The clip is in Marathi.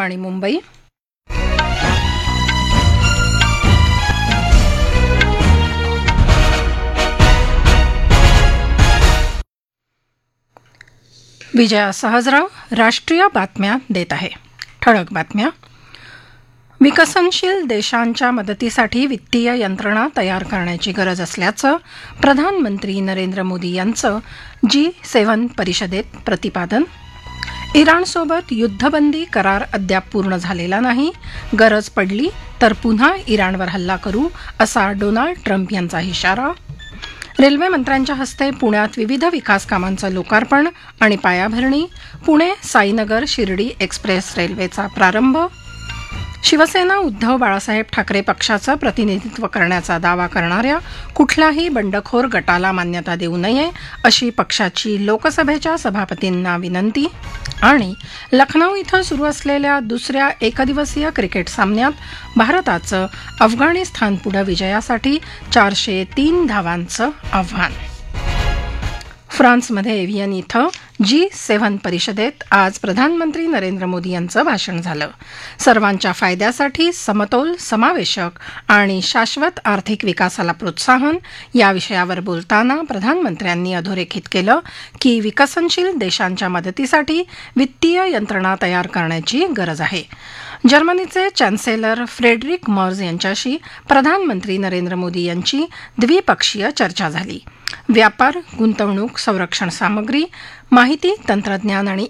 आकाशवाणी मुंबई. विजया सहजराव राष्ट्रीय बातम्या देत आहे. ठळक बातम्या. विकसनशील देशांच्या मदतीसाठी वित्तीय यंत्रणा तयार करण्याची गरज असल्याचं प्रधानमंत्री नरेंद्र मोदी यांचं G7 परिषदेत प्रतिपादन. इराणसोबत युद्धबंदी करार अद्याप पूर्ण झालेला नाही. गरज पडली तर पुन्हा इराणवर हल्ला करू असा डोनाल्ड ट्रम्प यांचा इशारा. रेल्वे मंत्र्यांच्या हस्ते पुण्यात विविध विकास कामांचं लोकार्पण आणि पायाभरणी. पुणे साईनगर शिर्डी एक्सप्रेस रेल्वेचा प्रारंभ. शिवसेना उद्धव बाळासाहेब ठाकरे पक्षाचं प्रतिनिधित्व करण्याचा दावा करणाऱ्या कुठल्याही बंडखोर गटाला मान्यता देऊ नये अशी पक्षाची लोकसभेच्या सभापतींना विनंती. आणि लखनौ इथं सुरू असलेल्या दुसऱ्या एकदिवसीय क्रिकेट सामन्यात भारताचं अफगाणिस्तानपुढे विजयासाठी 403 धावांचं आव्हान. फ्रान्समध्ये एव्हियन इथं G7 परिषदेत आज प्रधानमंत्री नरेंद्र मोदी यांचं भाषण झालं. सर्वांच्या फायद्यासाठी समतोल, समावेशक आणि शाश्वत आर्थिक विकासाला प्रोत्साहन या विषयावर बोलताना प्रधानमंत्र्यांनी अधोरेखित केलं की विकसनशील देशांच्या मदतीसाठी वित्तीय यंत्रणा तयार करण्याची गरज आहे. जर्मनीचे चॅन्सेलर फ्रेडरिक मर्ज यांच्याशी प्रधानमंत्री नरेंद्र मोदी यांची द्विपक्षीय चर्चा झाली. व्यापार, गुंतवणूक, संरक्षण सामग्री, माहिती तंत्रज्ञान आणि